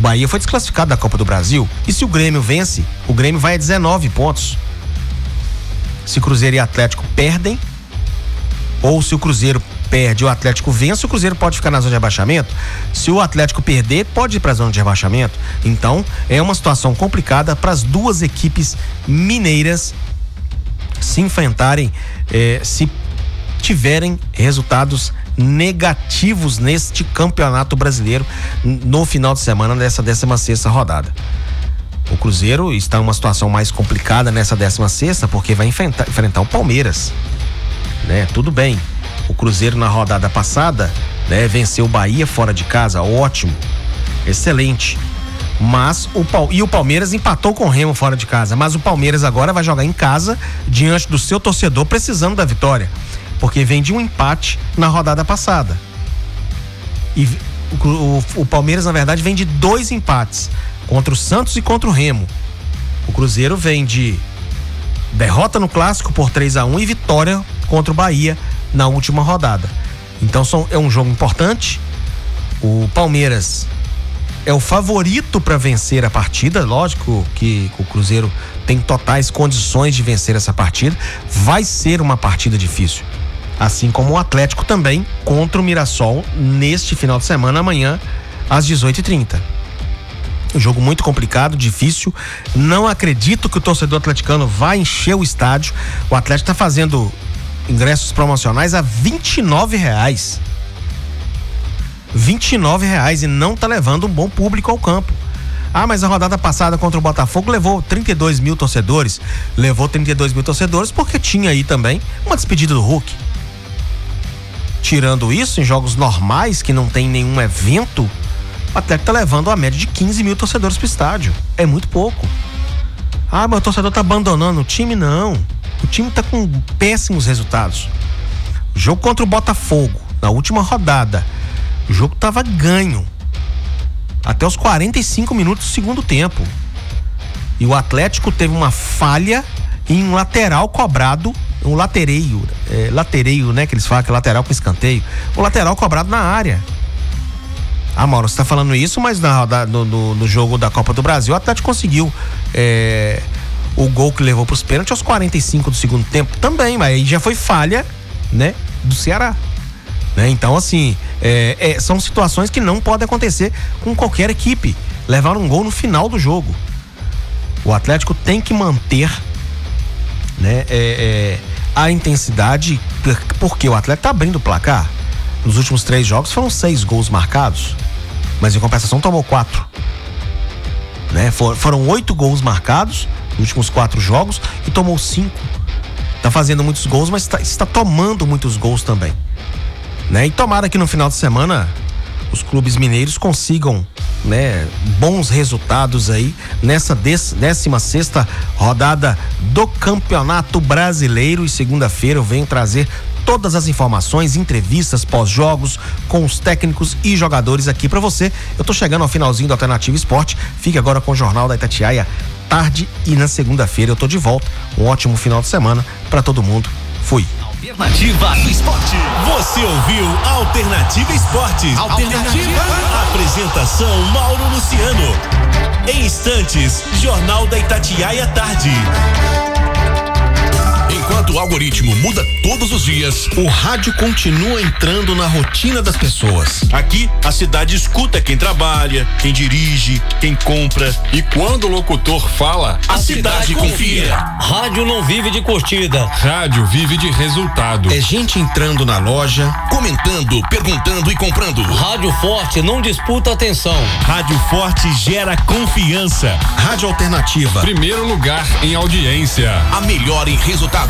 O Bahia foi desclassificado da Copa do Brasil. E se o Grêmio vence, o Grêmio vai a 19 pontos. Se Cruzeiro e Atlético perdem, ou se o Cruzeiro perde e o Atlético vence, o Cruzeiro pode ficar na zona de rebaixamento. Se o Atlético perder, pode ir para a zona de rebaixamento. Então, é uma situação complicada para as duas equipes mineiras se enfrentarem, se tiverem resultados negativos neste campeonato brasileiro no final de semana dessa 16ª rodada. O Cruzeiro está em uma situação mais complicada nessa 16ª porque vai enfrentar o Palmeiras, né? Tudo bem, o Cruzeiro na rodada passada, né, venceu o Bahia fora de casa, ótimo, excelente, mas o Palmeiras empatou com o Remo fora de casa, mas o Palmeiras agora vai jogar em casa diante do seu torcedor precisando da vitória, porque vem de um empate na rodada passada. E o Palmeiras, na verdade, vem de 2 empates, contra o Santos e contra o Remo. O Cruzeiro vem de derrota no Clássico por 3-1 e vitória contra o Bahia na última rodada. Então é um jogo importante. O Palmeiras é o favorito para vencer a partida. Lógico que o Cruzeiro tem totais condições de vencer essa partida. Vai ser uma partida difícil. Assim como o Atlético também contra o Mirassol neste final de semana, amanhã às 18h30. Um jogo muito complicado, difícil. Não acredito que o torcedor atleticano vai encher o estádio. O Atlético está fazendo ingressos promocionais a R$29. R$29 e não está levando um bom público ao campo. Ah, mas a rodada passada contra o Botafogo levou 32 mil torcedores. Levou 32 mil torcedores porque tinha aí também uma despedida do Hulk. Tirando isso, em jogos normais que não tem nenhum evento, o Atlético tá levando a média de 15 mil torcedores pro estádio. É muito pouco. Ah, mas o torcedor tá abandonando o time? Não. O time tá com péssimos resultados. O jogo contra o Botafogo, na última rodada, o jogo tava ganho até os 45 minutos do segundo tempo. E o Atlético teve uma falha em um lateral cobrado, um latereio, né, que eles falam, que é lateral com escanteio. Um lateral cobrado na área. Ah, Mauro, você tá falando isso, mas no jogo da Copa do Brasil, o Atlético conseguiu o gol que levou pros pênaltis aos 45 do segundo tempo também, mas aí já foi falha, né, do Ceará, né? Então, assim, são situações que não podem acontecer com qualquer equipe, levar um gol no final do jogo. O Atlético tem que manter, né, a intensidade, porque o Atlético tá abrindo o placar. Nos últimos 3 jogos foram 6 gols marcados, mas em compensação tomou 4, né? Foram 8 gols marcados nos últimos 4 jogos e tomou 5. Tá fazendo muitos gols, mas está tomando muitos gols também, né? E tomara que no final de semana os clubes mineiros consigam, né, bons resultados aí nessa 16ª rodada do Campeonato Brasileiro. E segunda-feira eu venho trazer todas as informações, entrevistas, pós-jogos com os técnicos e jogadores aqui pra você. Eu tô chegando ao finalzinho do Alternativo Esporte. Fique agora com o Jornal da Itatiaia tarde e na segunda-feira eu tô de volta. Um ótimo final de semana pra todo mundo. Fui. Alternativa Esporte. Você ouviu Alternativa Esporte. Alternativa. Apresentação Mauro Luciano. Em instantes, Jornal da Itatiaia tarde. Enquanto o algoritmo muda todos os dias, o rádio continua entrando na rotina das pessoas. Aqui, a cidade escuta quem trabalha, quem dirige, quem compra. E quando o locutor fala, a cidade confia. Rádio não vive de curtida. Rádio vive de resultado. É gente entrando na loja, comentando, perguntando e comprando. Rádio forte não disputa atenção. Rádio forte gera confiança. Rádio Alternativa. Primeiro lugar em audiência. A melhor em resultados.